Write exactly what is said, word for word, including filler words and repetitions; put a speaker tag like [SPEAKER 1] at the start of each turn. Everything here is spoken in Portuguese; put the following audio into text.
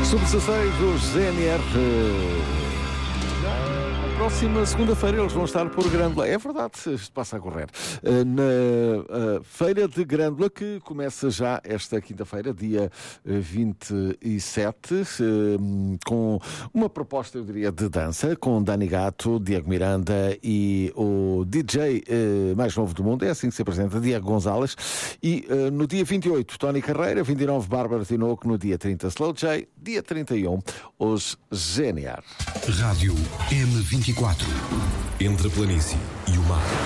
[SPEAKER 1] sub dezasseis, os Z N R. Na próxima segunda-feira eles vão estar por Grândola. É verdade, isto passa a correr. Na Feira de Grândola, que começa já esta quinta-feira, dia vinte e sete, com uma proposta, eu diria, de dança, com Dani Gato, Diego Miranda e o D J mais novo do mundo, é assim que se apresenta, Diego Gonzalez. E no dia vinte e oito, Tony Carreira, vinte e nove, Bárbara Tinoco, no dia trinta, Slow J, dia trinta e um, os G N R.
[SPEAKER 2] Rádio M vinte e quatro. Entre a planície e o mar.